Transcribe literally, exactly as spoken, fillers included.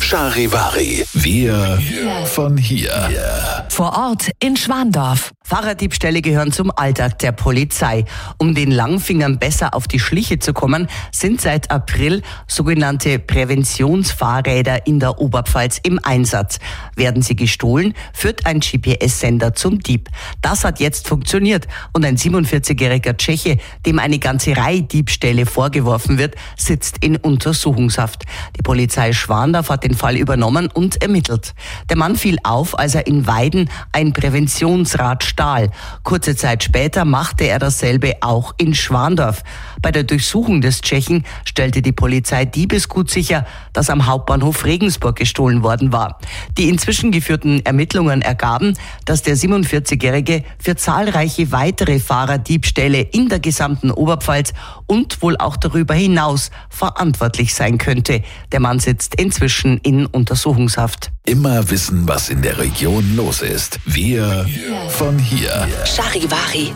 Charivari. Wir von hier. Vor Ort in Schwandorf. Fahrraddiebstähle gehören zum Alltag der Polizei. Um den Langfingern besser auf die Schliche zu kommen, sind seit April sogenannte Präventionsfahrräder in der Oberpfalz im Einsatz. Werden sie gestohlen, führt ein G P S-Sender zum Dieb. Das hat jetzt funktioniert und ein siebenundvierzigjähriger Tscheche, dem eine ganze Reihe Diebstähle vorgeworfen wird, sitzt in Untersuchungshaft. Die Polizei Schwandorf hat den Fall übernommen und ermittelt. Der Mann fiel auf, als er in Weiden ein Präventionsrad stahl. Kurze Zeit später machte er dasselbe auch in Schwandorf. Bei der Durchsuchung des Tschechen stellte die Polizei Diebesgut sicher, das am Hauptbahnhof Regensburg gestohlen worden war. Die inzwischen geführten Ermittlungen ergaben, dass der siebenundvierzigjährige für zahlreiche weitere Fahrraddiebstähle in der gesamten Oberpfalz und wohl auch darüber hinaus verantwortlich sein könnte. Der Mann sitzt inzwischen in Untersuchungshaft. Immer wissen, was in der Region los ist. Wir von hier. Charivari.